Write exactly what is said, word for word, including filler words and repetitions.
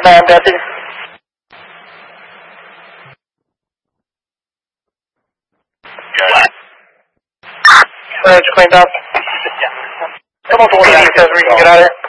Man, Betsy. Roads cleaned up. Come on, we can get out of here.